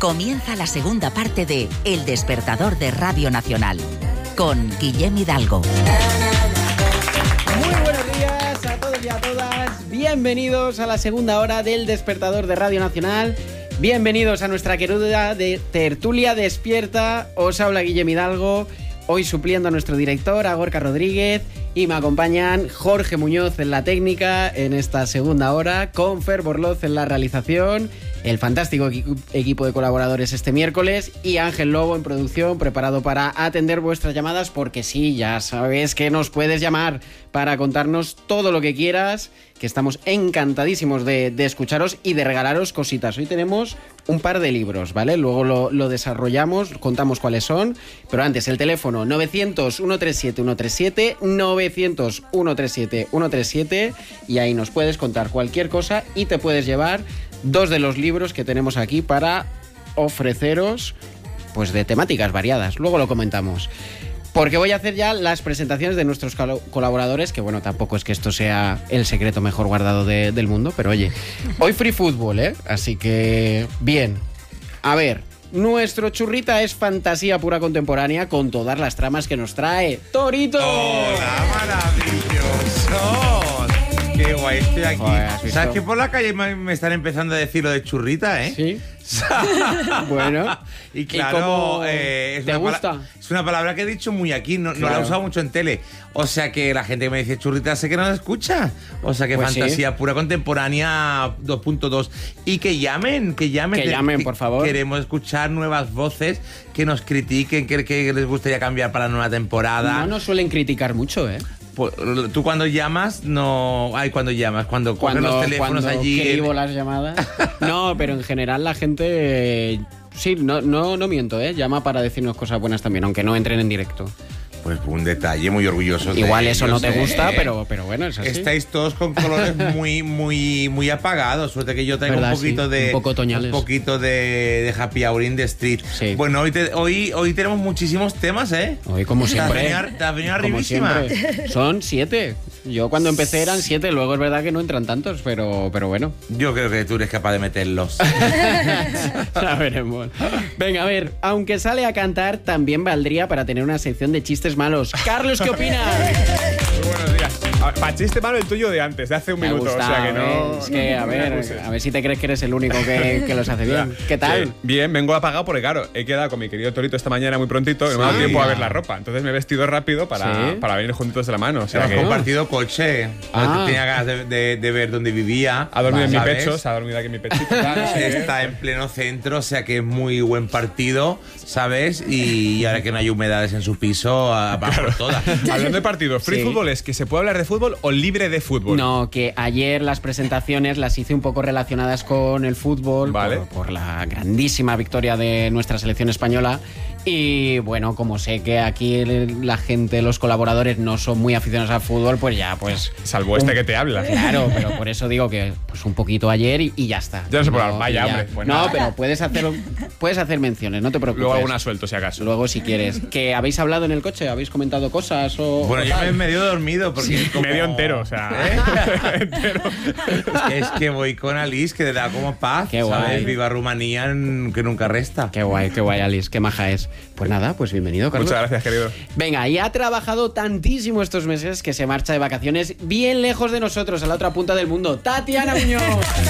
Comienza la segunda parte de El Despertador de Radio Nacional, con Guillem Hidalgo. Muy buenos días a todos y a todas. Bienvenidos a la segunda hora del Despertador de Radio Nacional. Bienvenidos a nuestra querida tertulia despierta. Os habla Guillem Hidalgo, hoy supliendo a nuestro director, a Gorka Rodríguez. Y me acompañan Jorge Muñoz en la técnica en esta segunda hora, con Fer Borloz en la realización, el fantástico equipo de colaboradores este miércoles y Ángel Lobo en producción, preparado para atender vuestras llamadas, porque sí, ya sabes que nos puedes llamar para contarnos todo lo que quieras, que estamos encantadísimos de escucharos y de regalaros cositas. Hoy tenemos un par de libros, ¿vale? Luego lo desarrollamos, contamos cuáles son, pero antes el teléfono 900-137-137, 900-137-137, y ahí nos puedes contar cualquier cosa y te puedes llevar dos de los libros que tenemos aquí para ofreceros, pues de temáticas variadas. Luego lo comentamos. Porque voy a hacer ya las presentaciones de nuestros colaboradores, que bueno, tampoco es que esto sea el secreto mejor guardado del mundo, pero oye, hoy free fútbol, ¿eh? Así que, bien. A ver, nuestro churrita es fantasía pura contemporánea con todas las tramas que nos trae Torito. ¡Hola, maravilloso! ¡Qué guay, estoy aquí! Joder, ¿sabes que por la calle me están empezando a decir lo de churrita, eh? Sí. Bueno, y claro, ¿te gusta? Es una palabra que he dicho muy aquí, no Claro. la he usado mucho en tele. O sea que la gente que me dice churrita sé que no la escucha. O sea que Pues fantasía sí. pura contemporánea 2.2. Y que llamen. Que llamen, por favor. Queremos escuchar nuevas voces que nos critiquen, que les gustaría cambiar para la nueva temporada. No nos suelen criticar mucho, ¿eh? Pues, tú cuando llamas, no... Ay, cuando llamas, cuando cogen los teléfonos allí... Cuando las llamadas. No, pero en general la gente... Sí, no miento, ¿eh? Llama para decirnos cosas buenas también, aunque no entren en directo. Pues un detalle muy orgulloso. Igual eso no te ellos, gusta, pero bueno, es así. Estáis todos con colores muy apagados. Suerte que yo traigo ¿Verdad? un poquito Sí, de... un poco otoñales. Un poquito de happy hour in the street. Sí. Bueno, hoy tenemos muchísimos temas, ¿eh? Hoy, como siempre. Te has venido como arribísima. siempre. Son 7. Yo cuando empecé eran 7, luego es verdad que no entran tantos, pero bueno. Yo creo que tú eres capaz de meterlos. Ya veremos. Venga, a ver, aunque sale a cantar, también valdría para tener una sección de chistes malos. Carlos, ¿qué opinas? Muy buenos días. Para chiste malo el tuyo de antes, de hace un minuto. Gusta, o sea que no. Es que, a ver si te crees que eres el único que los hace bien. ¿Qué tal? Bien, vengo apagado porque, claro, he quedado con mi querido Torito esta mañana muy prontito y no me ha dado tiempo a ver la ropa. Entonces me he vestido rápido para venir juntitos de la mano. O sea Hemos que compartido coche. Tenía ganas de ver dónde vivía. ha dormido en mi ¿sabes? pecho, se ha dormido aquí en mi pechito. Tal, no sé qué. Está en pleno centro, o sea que es muy buen partido, ¿sabes? Y ahora que no hay humedades en su piso, vamos por todas. Hablando de partidos, ¿free Sí. fútbol es que se puede hablar de fútbol o libre de fútbol? No, que ayer las presentaciones las hice un poco relacionadas con el fútbol, Vale. por la grandísima victoria de nuestra selección española. Y bueno, como sé que aquí la gente, los colaboradores no son muy aficionados al fútbol, pues ya, pues... Salvo este que te habla. Claro, pero por eso digo que pues un poquito ayer y ya está. Ya no se puede hablar. Vaya, ya. hombre. Pues no, nada. pero puedes hacer menciones, no te preocupes. Luego alguna suelto, si acaso. Luego, si quieres. ¿Que habéis hablado en el coche? ¿Habéis comentado cosas? Bueno, o yo me he tal? medio dormido porque como- Medio entero, o sea. entero. Es que voy con Alice, que le da como paz. Qué guay. ¿sabes? Viva Rumanía, que nunca resta. Qué guay, Alice, qué maja es. Pues nada, pues bienvenido, Carlos. Muchas gracias, querido. Venga, y ha trabajado tantísimo estos meses que se marcha de vacaciones bien lejos de nosotros, a la otra punta del mundo. ¡Tatiana Muñoz!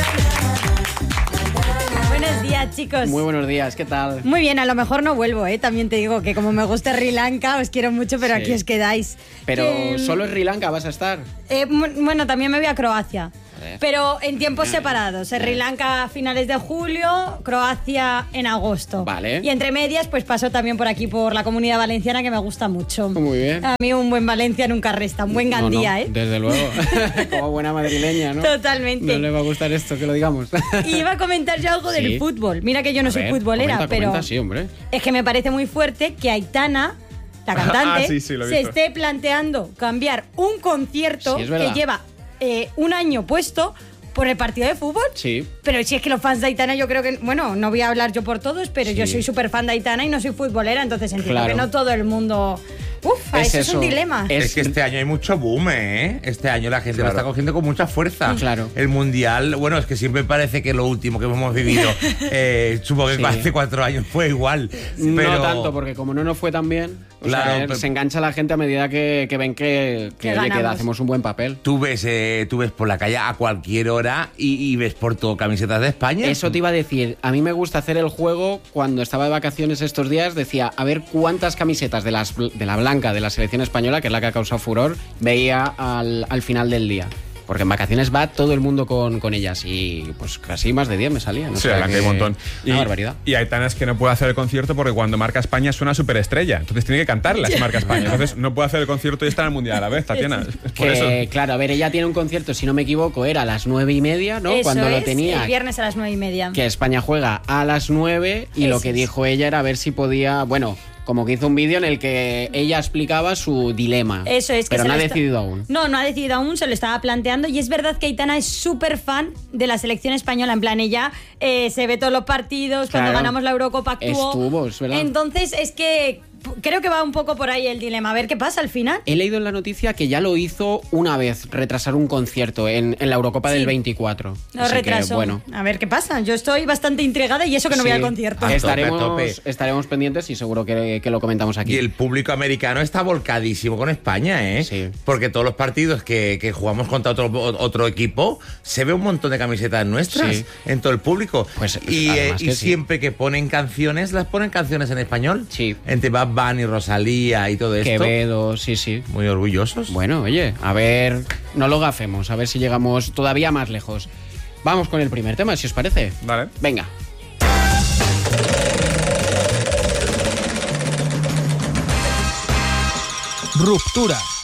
Buenos días, chicos. Muy buenos días, ¿qué tal? Muy bien, a lo mejor no vuelvo, ¿eh? También te digo que como me gusta Sri Lanka, os quiero mucho, pero Sí. aquí os quedáis. Pero Que, solo en Sri Lanka vas a estar. bueno, también me voy a Croacia. Joder. Pero en tiempos separados. Sri Lanka a finales de julio, Croacia en agosto. Vale. Y entre medias, pues paso también por aquí, por la Comunidad Valenciana, que me gusta mucho. Muy bien. A mí un buen Valencia nunca resta, un buen No, Gandía, no, ¿eh? desde luego. Como buena madrileña, ¿no? Totalmente. No le va a gustar esto, que lo digamos. Y iba a comentar yo algo Sí. del fútbol. Mira que yo no A soy ver, futbolera, pero comenta, sí, hombre. es que me parece muy fuerte que Aitana, la cantante, Sí, lo he se visto. esté planteando cambiar un concierto Sí, es que verdad. lleva un año puesto por el partido de fútbol. Sí. Pero si es que los fans de Aitana, yo creo que, bueno, no voy a hablar yo por todos, pero Sí. yo soy súper fan de Aitana y no soy futbolera, entonces entiendo Claro. que no todo el mundo Uf, eso es un dilema. Es que este año hay mucho boom, ¿eh? Este año la gente lo está cogiendo con mucha fuerza. Claro. El Mundial, bueno, es que siempre parece que lo último que hemos vivido, supongo que hace 4 años fue igual. Pero... No tanto, porque como no nos fue tan bien, Claro, se engancha la gente a medida que ven que hacemos un buen papel. Tú ves por la calle a cualquier hora y ves por todo camisetas de España. Eso te iba a decir. A mí me gusta hacer el juego. Cuando estaba de vacaciones estos días, decía, a ver cuántas camisetas de la blanca de la selección española, que es la que ha causado furor, veía al final del día. Porque en vacaciones va todo el mundo con ellas y pues casi más de 10 me salían. Sí, la que hay un montón. Una barbaridad. Y Aitana es que no puede hacer el concierto porque cuando marca España suena superestrella. Entonces tiene que cantarla si marca España. Entonces no puede hacer el concierto y estar en el Mundial a la vez, Tatiana. Es por eso. Claro, a ver, ella tiene un concierto, si no me equivoco, era a las 9:30, ¿no? Eso cuando es, lo tenía. el viernes a las 9:30. Que España juega a las 9 y lo que dijo ella era a ver si podía, bueno, como que hizo un vídeo en el que ella explicaba su dilema. Eso es. Pero no ha decidido aún. No ha decidido aún, se lo estaba planteando. Y es verdad que Aitana es súper fan de la selección española. En plan, ella se ve todos los partidos. Claro. Cuando ganamos la Eurocopa Estuvo, es verdad. Entonces es que creo que va un poco por ahí el dilema. A ver qué pasa al final. He leído en la noticia que ya lo hizo una vez, retrasar un concierto en la Eurocopa del 24. Lo retrasó. Bueno. A ver qué pasa. Yo estoy bastante intrigada y eso que no voy al concierto. Estaremos pendientes y seguro que lo comentamos aquí. Y el público americano está volcadísimo con España, ¿eh? Sí. Porque todos los partidos que jugamos contra otro equipo, se ve un montón de camisetas nuestras en todo el público. Pues, y sí. siempre que ponen canciones, las ponen canciones en español. Sí. Entre Bad Bunny, Rosalía y todo esto. Quevedo, sí. Muy orgullosos. Bueno, oye, a ver, no lo gafemos, a ver si llegamos todavía más lejos. Vamos con el primer tema, si os parece. Vale. Venga. Ruptura.